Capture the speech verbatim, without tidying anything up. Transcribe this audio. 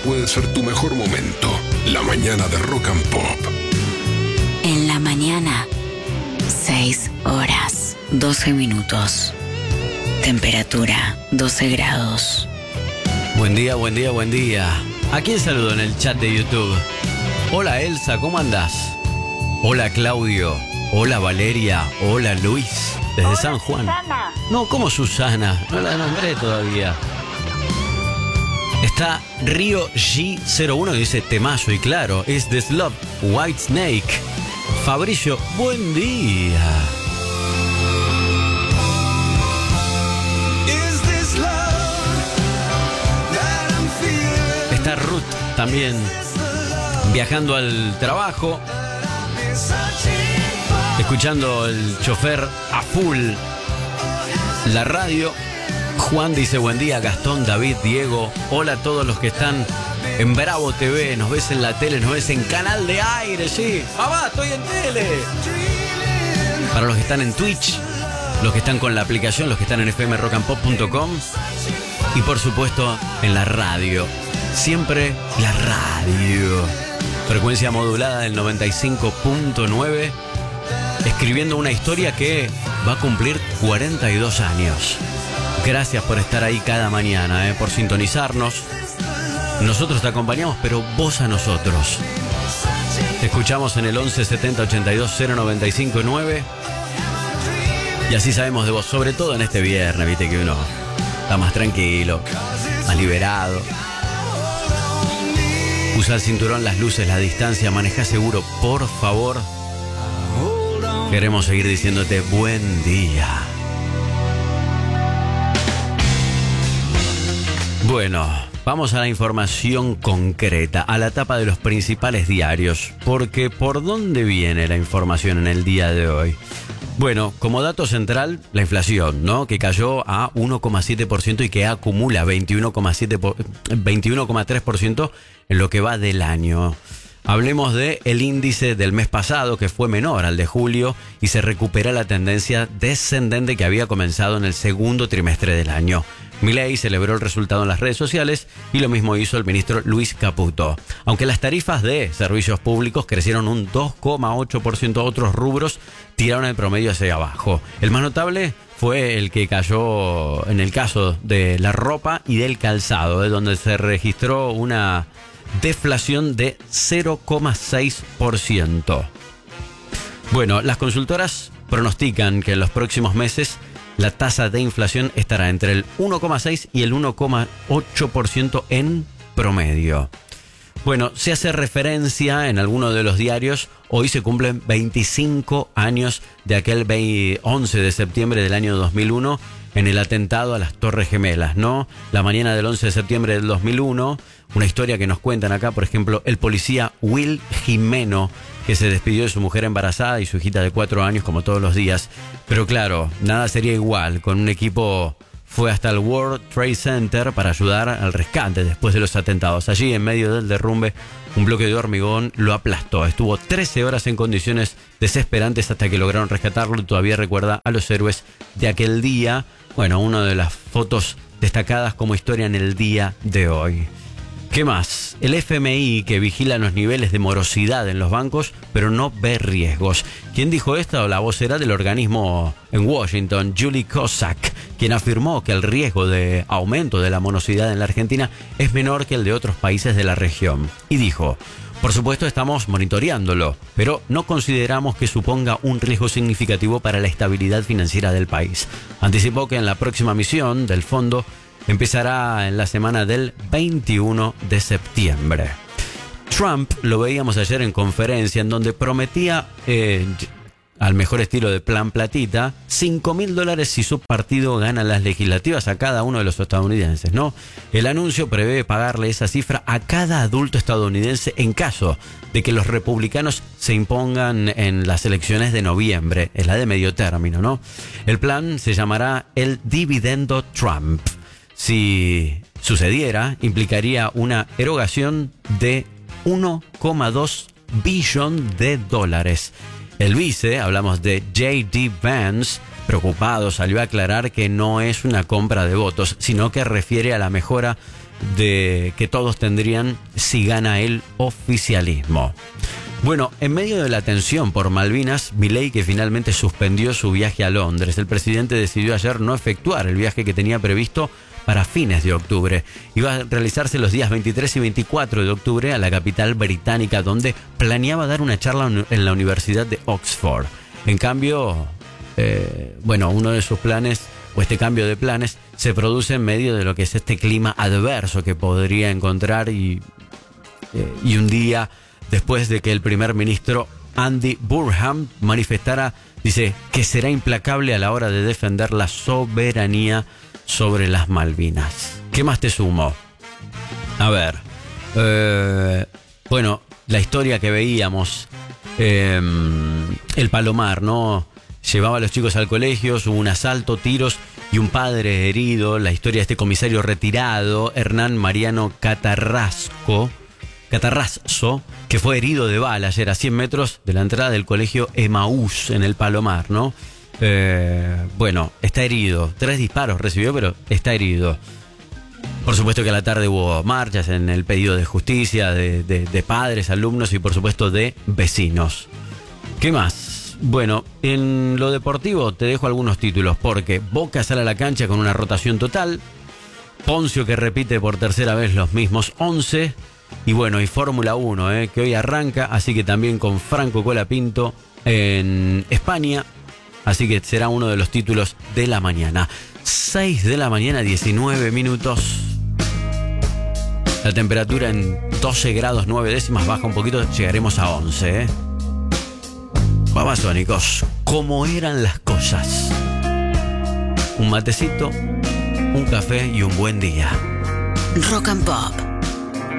puede ser tu mejor momento. La mañana de Rock and Pop. En la mañana, seis horas, doce minutos. Temperatura, doce grados. Buen día, buen día, buen día. ¿A quién saludo en el chat de YouTube? Hola Elsa, ¿cómo andás? Hola Claudio. Hola Valeria. Hola Luis. Desde Hola, San Juan. Susana. No, ¿cómo Susana? No la nombré todavía. Está Río G cero uno que dice temazo y claro, es This Love, White Snake. Fabricio, buen día. Está Ruth también viajando al trabajo, escuchando el chofer a full la radio. Juan dice buen día, Gastón, David, Diego. Hola a todos los que están en Bravo T V. Nos ves en la tele, nos ves en Canal de Aire, sí. Mamá, estoy en tele. Para los que están en Twitch, los que están con la aplicación, los que están en f m rock and pop punto com y por supuesto en la radio. Siempre la radio. Frecuencia modulada del noventa y cinco punto nueve. Escribiendo una historia que va a cumplir cuarenta y dos años. Gracias por estar ahí cada mañana, eh, por sintonizarnos. Nosotros te acompañamos, pero vos a nosotros. Te escuchamos en el once setenta ochenta y dos cero noventa y cinco nueve. Y así sabemos de vos, sobre todo en este viernes, viste que uno está más tranquilo, más liberado. Usa el cinturón, las luces, la distancia, maneja seguro, por favor. Queremos seguir diciéndote buen día. Bueno, vamos a la información concreta, a la tapa de los principales diarios, porque ¿por dónde viene la información en el día de hoy? Bueno, como dato central, la inflación, ¿no? Que cayó a uno coma siete por ciento y que acumula veintiuno coma tres por ciento en lo que va del año. Hablemos de el índice del mes pasado, que fue menor al de julio, y se recupera la tendencia descendente que había comenzado en el segundo trimestre del año. Milei celebró el resultado en las redes sociales y lo mismo hizo el ministro Luis Caputo. Aunque las tarifas de servicios públicos crecieron un dos coma ocho por ciento, otros rubros tiraron el promedio hacia abajo. El más notable fue el que cayó en el caso de la ropa y del calzado, de donde se registró una deflación de cero coma seis por ciento. Bueno, las consultoras pronostican que en los próximos meses la tasa de inflación estará entre el uno coma seis y el uno coma ocho por ciento en promedio. Bueno, se hace referencia en algunos de los diarios, hoy se cumplen veinticinco años de aquel once de septiembre del año dos mil uno en el atentado a las Torres Gemelas, ¿no? La mañana del once de septiembre del dos mil uno, una historia que nos cuentan acá, por ejemplo, el policía Will Jimeno, que se despidió de su mujer embarazada y su hijita de cuatro años como todos los días. Pero claro, nada sería igual, con un equipo fue hasta el World Trade Center para ayudar al rescate después de los atentados. Allí, en medio del derrumbe, un bloque de hormigón lo aplastó. Estuvo trece horas en condiciones desesperantes hasta que lograron rescatarlo y todavía recuerda a los héroes de aquel día. Bueno, una de las fotos destacadas como historia en el día de hoy. ¿Qué más? El F M I, que vigila los niveles de morosidad en los bancos, pero no ve riesgos. ¿Quién dijo esto? La vocera del organismo en Washington, Julie Kozak, quien afirmó que el riesgo de aumento de la morosidad en la Argentina es menor que el de otros países de la región. Y dijo: por supuesto estamos monitoreándolo, pero no consideramos que suponga un riesgo significativo para la estabilidad financiera del país. Anticipó que en la próxima misión del fondo empezará en la semana del veintiuno de septiembre. Trump, lo veíamos ayer en conferencia, en donde prometía, eh, al mejor estilo de plan platita, cinco mil dólares si su partido gana las legislativas a cada uno de los estadounidenses, ¿no? El anuncio prevé pagarle esa cifra a cada adulto estadounidense en caso de que los republicanos se impongan en las elecciones de noviembre, es la de medio término, ¿no? El plan se llamará el Dividendo Trump. Si sucediera, implicaría una erogación de uno coma dos billón de dólares. El vice, hablamos de J D Vance, preocupado, salió a aclarar que no es una compra de votos, sino que refiere a la mejora de que todos tendrían si gana el oficialismo. Bueno, en medio de la tensión por Malvinas, Milei, que finalmente suspendió su viaje a Londres, el presidente decidió ayer no efectuar el viaje que tenía previsto para fines de octubre. Iba a realizarse los días veintitrés y veinticuatro de octubre a la capital británica, donde planeaba dar una charla en la Universidad de Oxford. En cambio, eh, bueno, uno de sus planes, o este cambio de planes, se produce en medio de lo que es este clima adverso que podría encontrar y, eh, y un día después de que el primer ministro Andy Burnham manifestara, dice, que será implacable a la hora de defender la soberanía sobre las Malvinas. ¿Qué más te sumo? A ver, eh, bueno, la historia que veíamos, eh, el Palomar, ¿no? Llevaba a los chicos al colegio, hubo un asalto, tiros y un padre herido. La historia de este comisario retirado, Hernán Mariano Catarrasco, Catarrazzo, que fue herido de bala ayer a cien metros de la entrada del colegio Emaús en el Palomar, ¿no? Eh, bueno, está herido. Tres disparos recibió, pero está herido. Por supuesto que a la tarde hubo marchas en el pedido de justicia de, de, de padres, alumnos y por supuesto de vecinos. ¿Qué más? Bueno, en lo deportivo te dejo algunos títulos, porque Boca sale a la cancha con una rotación total, Poncio que repite por tercera vez los mismos once, y bueno, y Fórmula uno, eh, que hoy arranca, así que también con Franco Colapinto en España, así que será uno de los títulos de la mañana. seis de la mañana, diecinueve minutos. La temperatura en doce grados nueve décimas, baja un poquito, llegaremos a once, ¿eh? Babasónicos, ¿cómo eran las cosas? Un matecito, un café y un buen día. Rock and Pop.